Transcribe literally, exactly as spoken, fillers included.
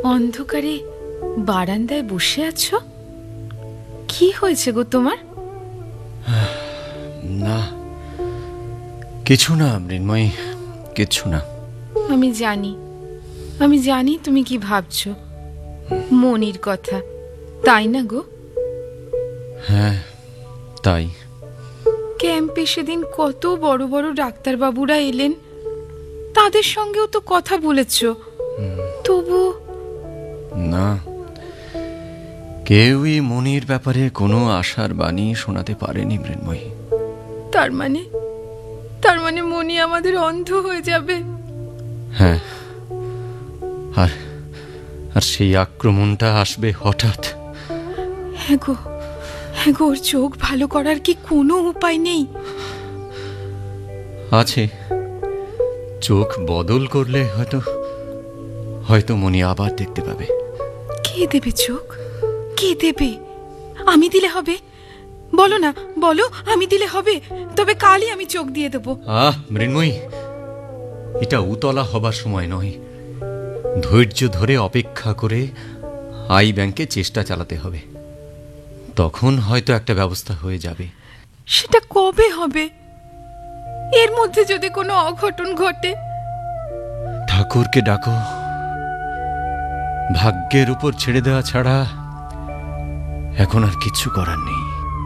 অন্ধকারে বারান্দায় বসে আছো, কি হয়েছে গো তোমার? না, কিছু না মৃন্ময়ী, কিছু না। আমি জানি, আমি জানি তুমি কি ভাবছো, মনির কথা, তাই না গো? হ্যাঁ, তাই। ক্যাম্পে সেদিন কত বড় বড় ডাক্তারবাবুরা এলেন, তাদের সঙ্গেও তো কথা বলেছ, তবু না, কেউই মনির ব্যাপারে কোনো আশার বাণী শোনাতে পারেনি মৃন্ময়ী। তার মানে তার মানে মনি আমাদের অন্ধ হয়ে যাবে? হ্যাঁ, আর আর সেই আক্রমণটা আসবে হঠাৎ। হ্যাঁ গো, হ্যাঁ গো, ওর চোখ ভালো করার কি কোনো উপায় নেই? আছে, চোখ বদল করলে হয়তো হয়তো মনি আবার দেখতে পাবে। কে দেবে চোখ? কে দেবে? আমি দিলে হবে? বলো না, বলো, আমি দিলে হবে? তবে কালই আমি চোখ দিয়ে দেবো। আহ মৃন্ময়ী, এটা উতলা হবার সময় নয়। ধৈর্য ধরে অপেক্ষা করে আই ব্যাংকে চেষ্টা চালাতে হবে, তখন হয়তো একটা ব্যবস্থা হয়ে যাবে। সেটা কবে হবে? এর মধ্যে যদি কোনো অঘটন ঘটে? ঠাকুরকে ডাকো, ভাগ্যের উপর ছেড়ে দেওয়া ছাড়া এখন আর কিছু করার নেই।